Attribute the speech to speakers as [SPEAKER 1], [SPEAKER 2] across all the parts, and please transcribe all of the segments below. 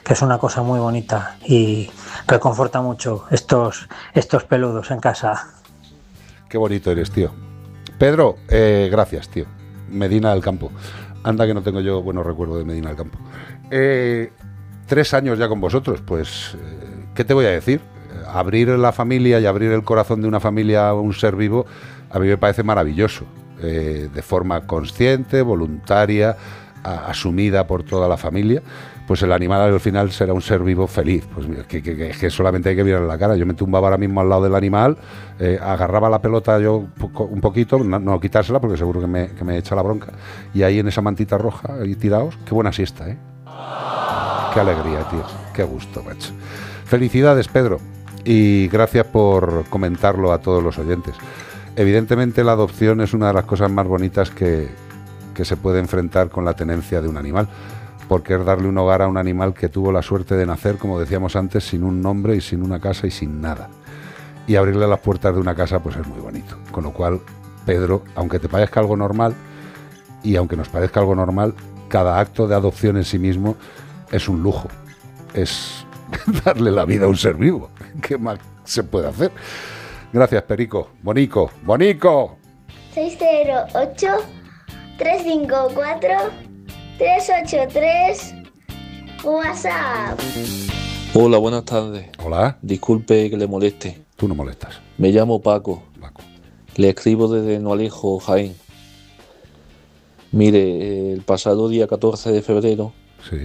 [SPEAKER 1] que es una cosa muy bonita y reconforta mucho estos peludos en casa.
[SPEAKER 2] Qué bonito eres, tío. Pedro, gracias, tío. Medina del Campo. Anda que no tengo yo buenos recuerdos de Medina del Campo. 3 años ya con vosotros, pues, ¿qué te voy a decir? Abrir la familia y abrir el corazón de una familia a un ser vivo, a mí me parece maravilloso. De forma consciente, voluntaria, asumida por toda la familia, pues el animal al final será un ser vivo feliz. Pues que solamente hay que mirar la cara. Yo me tumbaba ahora mismo al lado del animal, agarraba la pelota yo un poquito, no quitársela porque seguro que me echa la bronca, y ahí en esa mantita roja, ahí tirados, qué buena siesta, ¿eh? Qué alegría, tío, qué gusto, macho. Felicidades, Pedro, y gracias por comentarlo a todos los oyentes. Evidentemente la adopción es una de las cosas más bonitas que se puede enfrentar con la tenencia de un animal, porque es darle un hogar a un animal que tuvo la suerte de nacer, como decíamos antes, sin un nombre y sin una casa y sin nada. Y abrirle las puertas de una casa pues es muy bonito. Con lo cual, Pedro, aunque te parezca algo normal, y aunque nos parezca algo normal, cada acto de adopción en sí mismo es un lujo. Es darle la vida a un ser vivo. ¿Qué más se puede hacer? Gracias, Perico. Bonico, bonico.
[SPEAKER 3] 608-354-383 WhatsApp.
[SPEAKER 4] Hola, buenas tardes.
[SPEAKER 2] Hola.
[SPEAKER 4] Disculpe que le moleste.
[SPEAKER 2] Tú no molestas.
[SPEAKER 4] Me llamo Paco. Le escribo desde Noalejo, Jaén. Mire, el pasado día 14 de febrero
[SPEAKER 2] sí.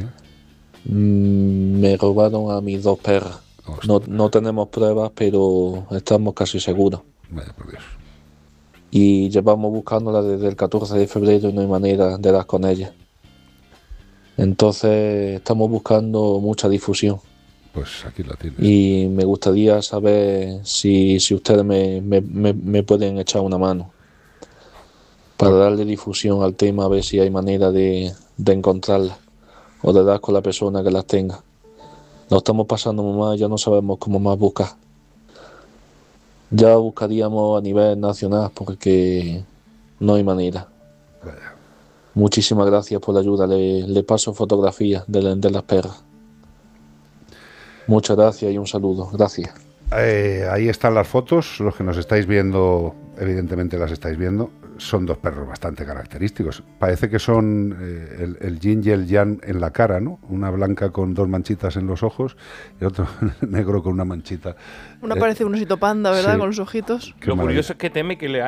[SPEAKER 4] Me robaron a mis 2 perras. No tenemos pruebas, pero estamos casi seguros.
[SPEAKER 2] Vaya por Dios.
[SPEAKER 4] Y llevamos buscándolas desde el 14 de febrero y no hay manera de dar con ellas. Entonces estamos buscando mucha difusión.
[SPEAKER 2] Pues aquí la tienes.
[SPEAKER 4] Y me gustaría saber si ustedes me pueden echar una mano para darle difusión al tema, a ver si hay manera de encontrarlas o de dar con la persona que las tenga. Lo estamos pasando muy mal, ya no sabemos cómo más buscar. Ya buscaríamos a nivel nacional porque no hay manera.
[SPEAKER 2] Vaya.
[SPEAKER 4] Muchísimas gracias por la ayuda. Le paso fotografías de las perras. Muchas gracias y un saludo. Gracias.
[SPEAKER 2] Ahí están las fotos. Los que nos estáis viendo, evidentemente las estáis viendo. Son 2 perros bastante característicos. Parece que son el yin y el yang en la cara, ¿no? Una blanca con 2 manchitas en los ojos y otro negro con una manchita.
[SPEAKER 5] Una parece un osito panda, ¿verdad?
[SPEAKER 2] Sí.
[SPEAKER 5] Con los ojitos.
[SPEAKER 6] Lo curioso es que teme que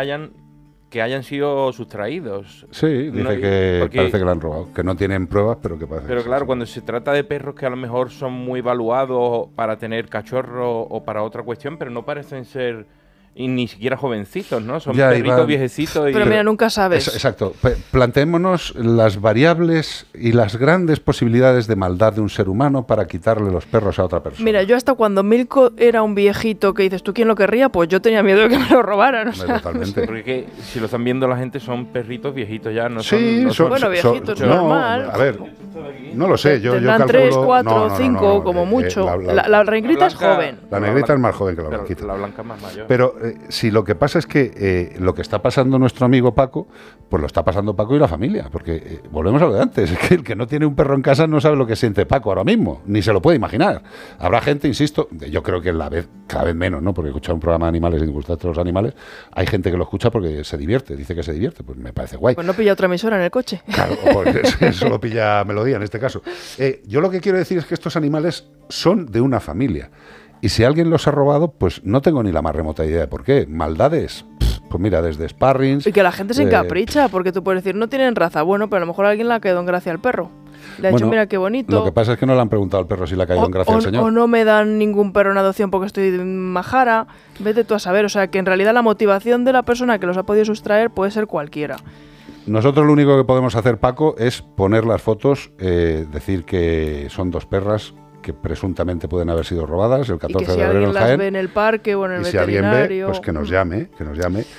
[SPEAKER 6] hayan sido sustraídos.
[SPEAKER 2] Sí, dice que parece que lo han robado. Que no tienen pruebas, pero que parece.
[SPEAKER 6] Pero claro, cuando se trata de perros que a lo mejor son muy evaluados para tener cachorros o para otra cuestión, pero no parecen ser y ni siquiera jovencitos, ¿no? Son perritos viejecitos.
[SPEAKER 5] Pero mira, nunca sabes.
[SPEAKER 2] Exacto. Planteémonos las variables y las grandes posibilidades de maldad de un ser humano para quitarle los perros a otra persona.
[SPEAKER 5] Mira, yo hasta cuando Milko era un viejito que dices, ¿tú quién lo querría? Pues yo tenía miedo de que me lo robaran. O sea,
[SPEAKER 2] totalmente.
[SPEAKER 6] Porque si lo están viendo la gente son perritos viejitos ya, no
[SPEAKER 2] sí,
[SPEAKER 6] son...
[SPEAKER 5] Bueno, viejitos, normal.
[SPEAKER 2] A ver, no lo sé. Yo
[SPEAKER 5] tendrán
[SPEAKER 2] calculo...
[SPEAKER 5] 3, 4, 5 como mucho. La negrita es joven.
[SPEAKER 2] La negrita es más joven que la blanquita.
[SPEAKER 6] La blanca es más mayor.
[SPEAKER 2] Pero si lo que pasa es que lo que está pasando nuestro amigo Paco, pues lo está pasando Paco y la familia, porque volvemos a lo de antes, es que el que no tiene un perro en casa no sabe lo que siente Paco ahora mismo, ni se lo puede imaginar. Habrá gente, insisto, yo creo que cada vez menos, ¿no? Porque escuchar un programa de animales y gustarte los animales, hay gente que lo escucha porque se divierte, dice que se divierte, pues me parece guay.
[SPEAKER 5] Pues no pilla otra emisora en el coche.
[SPEAKER 2] Claro, porque solo pilla Melodía en este caso. Yo lo que quiero decir es que estos animales son de una familia. Y si alguien los ha robado, pues no tengo ni la más remota idea de por qué. Maldades, pues mira, desde sparrings...
[SPEAKER 5] Y que la gente se encapricha, porque tú puedes decir, no tienen raza. Bueno, pero a lo mejor alguien le ha quedado en gracia al perro. Le ha dicho, mira qué bonito.
[SPEAKER 2] Lo que pasa es que no le han preguntado al perro si le ha caído en gracia al señor.
[SPEAKER 5] O no me dan ningún perro en adopción porque estoy majara. Vete tú a saber. O sea, que en realidad la motivación de la persona que los ha podido sustraer puede ser cualquiera.
[SPEAKER 2] Nosotros lo único que podemos hacer, Paco, es poner las fotos, decir que son 2 perras que presuntamente pueden haber sido robadas el 14 de febrero en Jaén.
[SPEAKER 5] Y que si alguien las ve en el parque o en el veterinario...
[SPEAKER 2] Si alguien ve, pues que nos llame.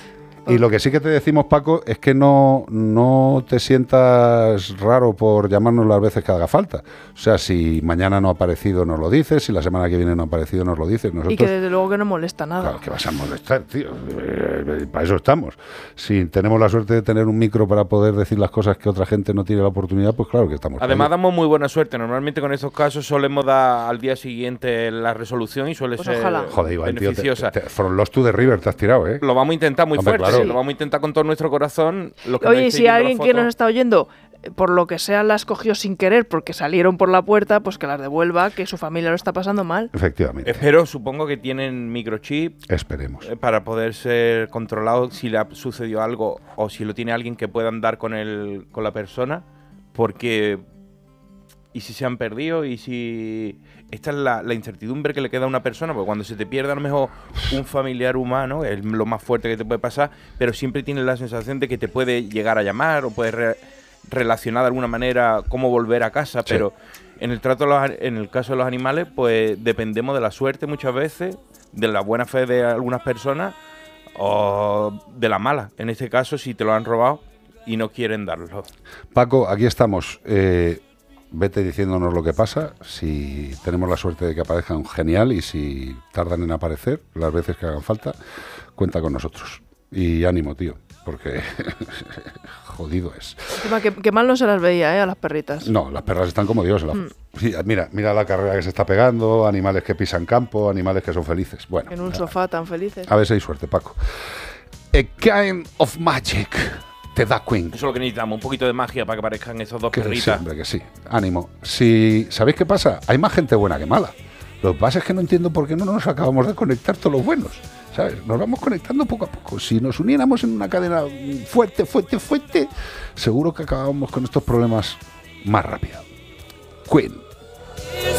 [SPEAKER 2] Y lo que sí que te decimos, Paco, es que no te sientas raro por llamarnos las veces que haga falta. O sea, si mañana no ha aparecido, nos lo dices. Si la semana que viene no ha aparecido, nos lo dices. Nosotros,
[SPEAKER 5] y que desde luego que no molesta nada.
[SPEAKER 2] Claro, que vas a molestar, tío. Para eso estamos. Si tenemos la suerte de tener un micro para poder decir las cosas que otra gente no tiene la oportunidad, pues claro que estamos.
[SPEAKER 6] Además, damos muy buena suerte. Normalmente con estos casos solemos dar al día siguiente la resolución y suele ser beneficiosa.
[SPEAKER 2] From Lost to the River te has tirado, ¿eh?
[SPEAKER 6] Lo vamos a intentar muy fuerte,
[SPEAKER 2] claro.
[SPEAKER 6] Lo vamos a intentar con todo nuestro corazón.
[SPEAKER 5] Oye, si alguien que nos está oyendo, por lo que sea, las cogió sin querer porque salieron por la puerta, pues que las devuelva, que su familia lo está pasando mal.
[SPEAKER 2] Efectivamente.
[SPEAKER 6] Espero, supongo que tienen microchip.
[SPEAKER 2] Esperemos.
[SPEAKER 6] Para poder ser controlado si le ha sucedido algo o si lo tiene alguien que pueda andar con la persona, porque... Y si se han perdido, y si... Esta es la incertidumbre que le queda a una persona, porque cuando se te pierde a lo mejor un familiar humano, es lo más fuerte que te puede pasar, pero siempre tienes la sensación de que te puede llegar a llamar o puedes relacionar de alguna manera cómo volver a casa, sí. Pero en el caso de los animales, pues dependemos de la suerte muchas veces, de la buena fe de algunas personas o de la mala. En este caso, si te lo han robado y no quieren darlo.
[SPEAKER 2] Paco, aquí estamos. Vete diciéndonos lo que pasa. Si tenemos la suerte de que aparezcan, genial. Y si tardan en aparecer, las veces que hagan falta, cuenta con nosotros. Y ánimo, tío, porque jodido es.
[SPEAKER 5] Que mal no se las veía, a las perritas.
[SPEAKER 2] No, las perras están como Dios. Sí, mira la carrera que se está pegando, animales que pisan campo, animales que son felices. Bueno,
[SPEAKER 5] en un sofá tan felices.
[SPEAKER 2] A ver si hay suerte, Paco. A kind of magic. Te da Queen.
[SPEAKER 6] Eso es lo que necesitamos, un poquito de magia para que aparezcan esos dos perritas.
[SPEAKER 2] Sí, hombre, que sí. Ánimo. ¿Sabéis qué pasa? Hay más gente buena que mala. Lo que pasa es que no entiendo por qué no nos acabamos de conectar todos los buenos. ¿Sabes? Nos vamos conectando poco a poco. Si nos uniéramos en una cadena fuerte, seguro que acabábamos con estos problemas más rápido. Queen.